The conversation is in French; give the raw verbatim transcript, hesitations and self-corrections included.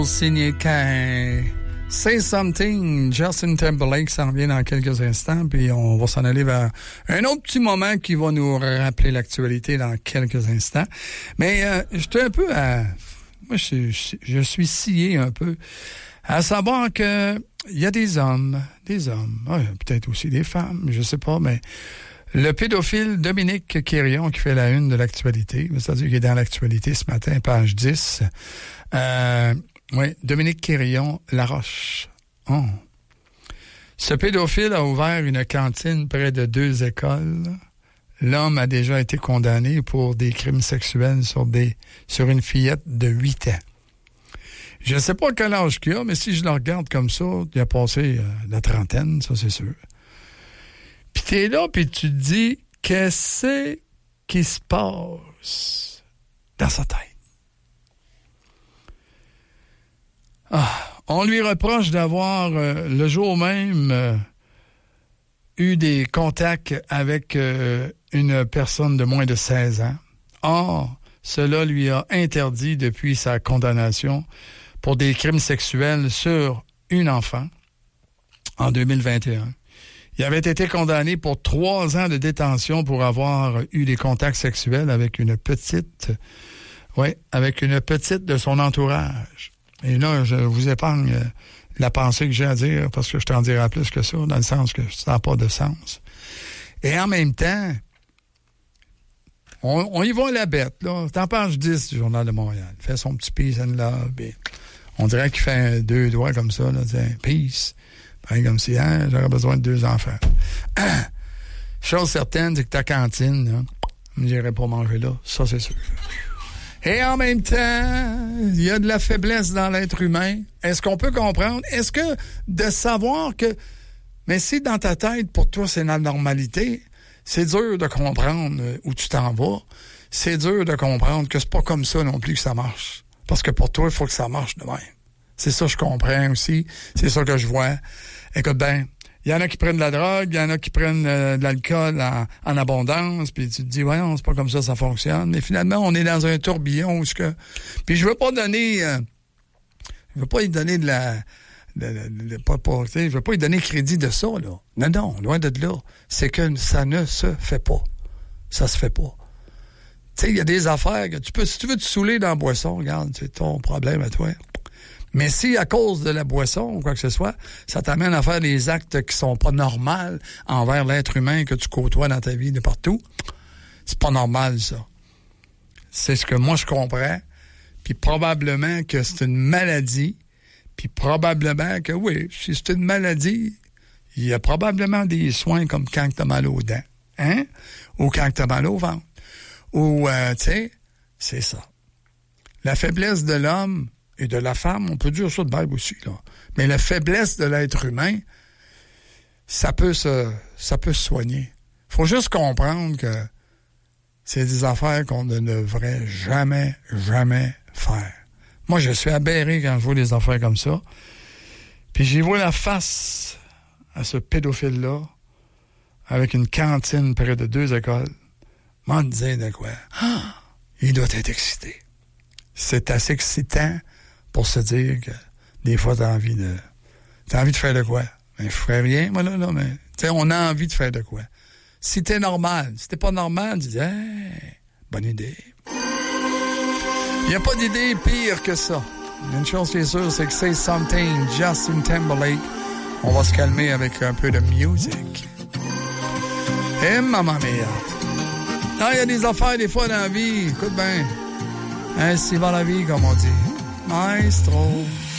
Signé qu'un Say Something, Justin Timberlake s'en vient dans quelques instants, puis on va s'en aller vers un autre petit moment qui va nous rappeler l'actualité dans quelques instants. Mais euh, j'étais un peu à... Moi, je, je, je suis scié un peu à savoir que il y a des hommes, des hommes, ouais, peut-être aussi des femmes, je sais pas, mais le pédophile Dominique Quirion qui fait la une de l'actualité, c'est-à-dire qu'il est dans l'actualité ce matin, page dix, euh... Oui, Dominique Quirion, Laroche. Oh. Ce pédophile a ouvert une cantine près de deux écoles. L'homme a déjà été condamné pour des crimes sexuels sur des sur une fillette de huit ans. Je ne sais pas quel âge qu'il a, mais si je le regarde comme ça, il a passé euh, la trentaine, ça c'est sûr. Puis t'es là, puis tu te dis, qu'est-ce qui se passe dans sa tête? Ah, on lui reproche d'avoir, euh, le jour même, euh, eu des contacts avec euh, une personne de moins de seize ans. Or, cela lui a interdit depuis sa condamnation pour des crimes sexuels sur une enfant en deux mille vingt et un. Il avait été condamné pour trois ans de détention pour avoir eu des contacts sexuels avec une petite, ouais, avec une petite de son entourage. Et là, je vous épargne la pensée que j'ai à dire, parce que je t'en dirai plus que ça, dans le sens que ça n'a pas de sens. Et en même temps, on, on y va à la bête, là. C'est en page dix du Journal de Montréal. Il fait son petit peace and love. Et on dirait qu'il fait deux doigts comme ça, là. Peace. Ben, comme si, hein, j'aurais besoin de deux enfants. Chose certaine, c'est que ta cantine, là, je n'irai pas manger là. Ça, c'est sûr. Et en même temps, il y a de la faiblesse dans l'être humain. Est-ce qu'on peut comprendre? Est-ce que de savoir que... Mais si dans ta tête, pour toi, c'est la normalité, c'est dur de comprendre où tu t'en vas. C'est dur de comprendre que c'est pas comme ça non plus que ça marche. Parce que pour toi, il faut que ça marche de même. C'est ça que je comprends aussi. C'est ça que je vois. Écoute bien, il y en a qui prennent de la drogue, il y en a qui prennent euh, de l'alcool en, en abondance, puis tu te dis, voyons, c'est pas comme ça ça fonctionne. Mais finalement, on est dans un tourbillon où ce que... Puis je veux pas donner... Euh, je veux pas y donner de la... De, de, de, pas, pas, je veux pas y donner crédit de ça, là. Non, non, loin de là. C'est que ça ne se fait pas. Ça se fait pas. Tu sais, il y a des affaires que tu peux... Si tu veux te saouler dans la boisson, regarde, c'est ton problème à toi. Mais si, à cause de la boisson ou quoi que ce soit, ça t'amène à faire des actes qui sont pas normaux envers l'être humain que tu côtoies dans ta vie de partout, c'est pas normal, ça. C'est ce que moi, je comprends. Puis probablement que c'est une maladie. Puis probablement que, oui, si c'est une maladie, il y a probablement des soins comme quand t'as mal aux dents, hein? Ou quand t'as mal au ventre. Ou, euh, tu sais, c'est ça. La faiblesse de l'homme et de la femme, on peut dire ça de même aussi, là. Mais la faiblesse de l'être humain, ça peut se, ça peut se soigner. Faut juste comprendre que c'est des affaires qu'on ne devrait jamais, jamais faire. Moi, je suis aberré quand je vois des affaires comme ça. Puis j'y vois la face à ce pédophile-là avec une cantine près de deux écoles. M'en disait de quoi? Ah, il doit être excité. C'est assez excitant pour se dire que des fois, t'as envie de... T'as envie de faire de quoi? Mais je ferais rien, moi, là, là, mais... Tu sais, on a envie de faire de quoi? Si t'es normal, si t'es pas normal, tu dis, hey, bonne idée. Il n'y a pas d'idée pire que ça. Une chose qui est sûre, c'est que Say Something, Justin Timberlake. On va se calmer avec un peu de musique. Et maman mia. Ah, il y a des affaires des fois dans la vie. Écoute bien. Ainsi va la vie, comme on dit. Maestro.